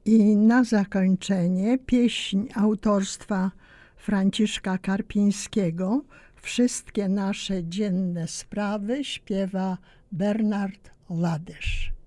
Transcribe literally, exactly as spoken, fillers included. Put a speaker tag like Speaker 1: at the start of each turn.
Speaker 1: I na zakończenie pieśń autorstwa Franciszka Karpińskiego Wszystkie nasze dzienne sprawy śpiewa Bernard Ladysz.